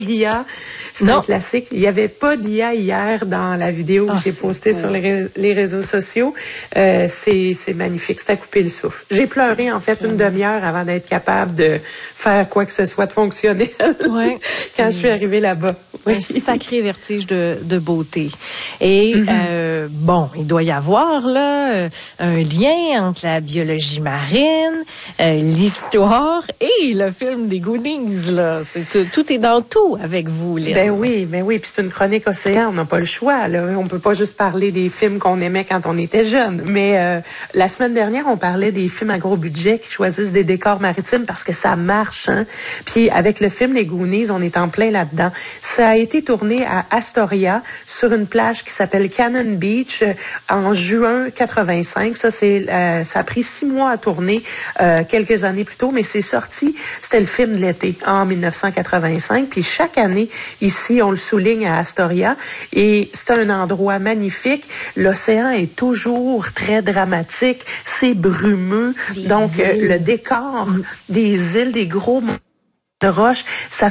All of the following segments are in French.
d'IA, c'est un classique. Il n'y avait pas d'IA hier dans la vidéo que j'ai postée sur les réseaux sociaux. C'est magnifique. C'est à couper le souffle. J'ai pleuré, en fait, une demi-heure avant d'être capable de faire quoi que ce soit de fonctionnel quand je suis arrivée là-bas. Oui. Un sacré vertige de beauté. Et bon, il doit y avoir là un lien entre la biologie marine, l'histoire et le film des Goonies. Là. Tout est dans tout avec vous, Lynn. Ben oui. Puis c'est une chronique océan, on n'a pas le choix. Là. On peut pas juste parler des films qu'on aimait quand on était jeune. Mais la semaine dernière, on parlait des films à gros budget qui choisissent des décors maritimes parce que ça marche. Hein? Puis avec le film Les Goonies, on est en plein là-dedans. Ça a été tourné à Astoria, sur une plage qui s'appelle Cannon Beach, en juin 85. Ça a pris 6 mois à tourner quelques années plus tôt, mais c'est sorti, c'était le film de l'été en 1985. Puis chaque année, ici, on le souligne à Astoria, et c'est un endroit magnifique. L'océan est toujours très dramatique, c'est brumeux. Donc, le décor des îles, des gros monts de roches,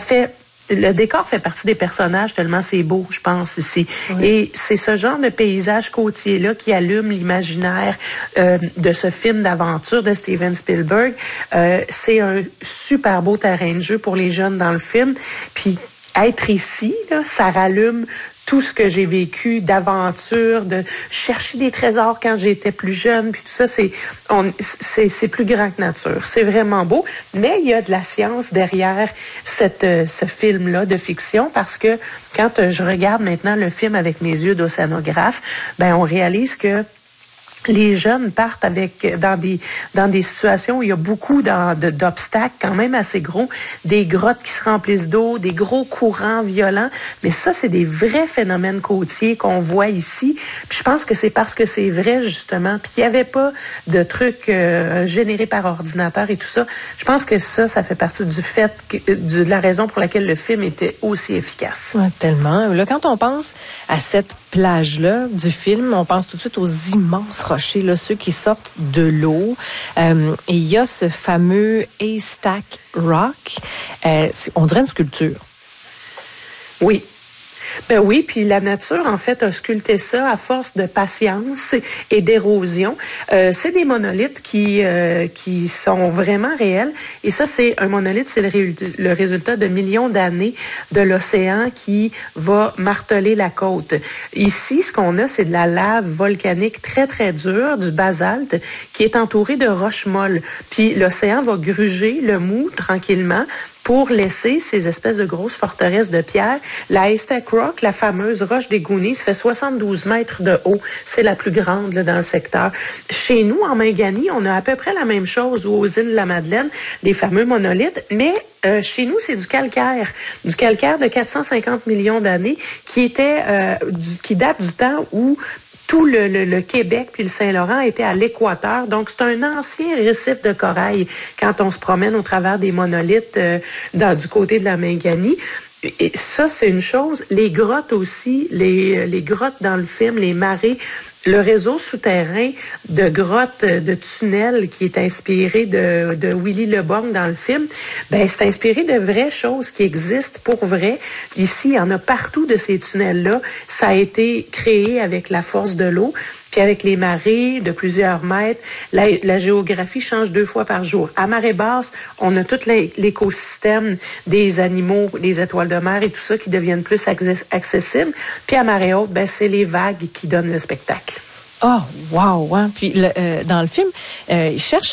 le décor fait partie des personnages tellement c'est beau, je pense, ici. Oui. Et c'est ce genre de paysage côtier-là qui allume l'imaginaire de ce film d'aventure de Steven Spielberg. C'est un super beau terrain de jeu pour les jeunes dans le film. Puis être ici, là, ça rallume tout ce que j'ai vécu d'aventure, de chercher des trésors quand j'étais plus jeune, puis tout ça, c'est plus grand que nature. C'est vraiment beau, mais il y a de la science derrière ce film-là de fiction, parce que quand je regarde maintenant le film avec mes yeux d'océanographe, ben on réalise que les jeunes partent dans des situations où il y a beaucoup d'obstacles quand même assez gros, des grottes qui se remplissent d'eau, des gros courants violents. Mais ça, c'est des vrais phénomènes côtiers qu'on voit ici. Puis je pense que c'est parce que c'est vrai, justement, puis qu'il n'y avait pas de trucs générés par ordinateur et tout ça. Je pense que ça fait partie du fait, de la raison pour laquelle le film était aussi efficace. Ouais, tellement. Là, quand on pense à cette plage-là du film, on pense tout de suite aux immenses rochers, là, ceux qui sortent de l'eau. Et il y a ce fameux Haystack Rock. On dirait une sculpture. Oui. Ben oui, puis la nature, en fait, a sculpté ça à force de patience et d'érosion. C'est des monolithes qui sont vraiment réels. Et ça, c'est un monolithe, c'est le résultat de millions d'années de l'océan qui va marteler la côte. Ici, ce qu'on a, c'est de la lave volcanique très, très dure, du basalte, qui est entouré de roches molles. Puis l'océan va gruger le mou tranquillement pour laisser ces espèces de grosses forteresses de pierre. La Haystack Rock, la fameuse roche des Goonies, fait 72 mètres de haut. C'est la plus grande là, dans le secteur. Chez nous, en Mingani, on a à peu près la même chose, ou aux îles de la Madeleine, des fameux monolithes, mais chez nous, c'est du calcaire de 450 millions d'années qui date du temps où tout le Québec puis le Saint-Laurent était à l'équateur. Donc, c'est un ancien récif de corail quand on se promène au travers des monolithes du côté de la Mingani. Et ça, c'est une chose. Les grottes aussi, les grottes dans le film, les marais, le réseau souterrain de grottes, de tunnels qui est inspiré de Willy Le Borgne dans le film, ben c'est inspiré de vraies choses qui existent pour vrai. Ici, il y en a partout de ces tunnels-là. Ça a été créé avec la force de l'eau, puis avec les marées de plusieurs mètres. La géographie change 2 fois par jour. À marée basse, on a tout l'écosystème des animaux, des étoiles de mer et tout ça qui deviennent plus accessibles. Puis à marée haute, ben c'est les vagues qui donnent le spectacle. Oh, wow! Hein? Puis dans le film, il cherche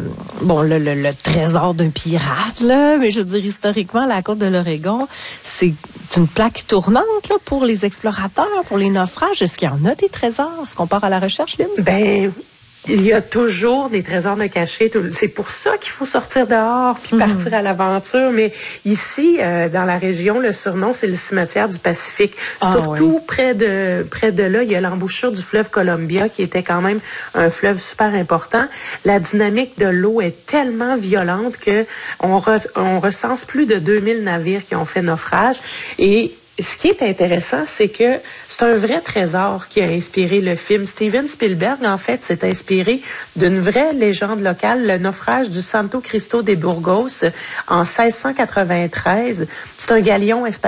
le trésor d'un pirate, là, mais je veux dire, historiquement, la côte de l'Oregon, c'est une plaque tournante là, pour les explorateurs, pour les naufrages. Est-ce qu'il y en a des trésors? Est-ce qu'on part à la recherche, Lynn? Ben, il y a toujours des trésors de cachés. C'est pour ça qu'il faut sortir dehors puis partir à l'aventure. Mais ici, dans la région, le surnom, c'est le cimetière du Pacifique. Surtout près de là, il y a l'embouchure du fleuve Columbia, qui était quand même un fleuve super important. La dynamique de l'eau est tellement violente que on recense plus de 2000 navires qui ont fait naufrage. Et ce qui est intéressant, c'est que c'est un vrai trésor qui a inspiré le film. Steven Spielberg, en fait, s'est inspiré d'une vraie légende locale, le naufrage du Santo Cristo de Burgos en 1693. C'est un galion espagnol